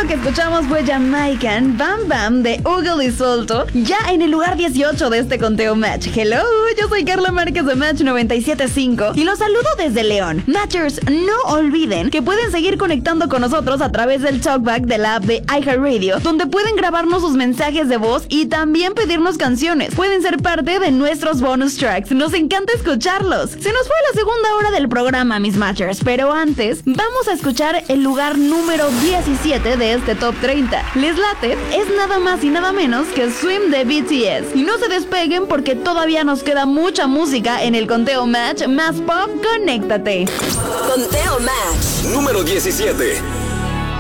Eso que escuchamos fue Jamaican Bam Bam de Ugly Solto, ya en el lugar 18 de este conteo Match. Hello, yo soy Carla Márquez de Match 97.5 y los saludo desde León. Matchers, no olviden que pueden seguir conectando con nosotros a través del talkback de la app de iHeartRadio, donde pueden grabarnos sus mensajes de voz y también pedirnos canciones. Pueden ser parte de nuestros bonus tracks. Nos encanta escucharlos. Se nos fue la segunda hora del programa, mis Matchers, pero antes vamos a escuchar el lugar número 17 de este Top 30. ¿Les late? Es nada más y nada menos que Swim de BTS. Y no se despeguen porque todavía nos queda mucha música en el conteo Match más pop. Conéctate. Conteo Match número 17.